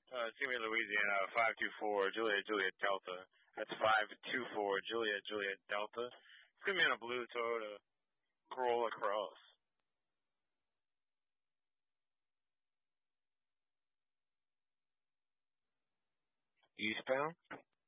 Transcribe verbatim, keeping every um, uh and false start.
Uh, it's gonna be Louisiana, five two four, Juliet, Juliet, Delta. That's five two four, Juliet, Juliet, Delta. It's gonna be on a blue Toyota Corolla Cross. Eastbound?